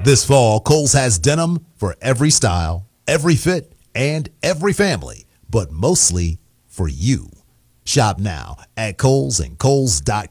This fall, Kohl's has denim for every style, every fit, and every family, but mostly for you. Shop now at Kohl's and Kohl's.com.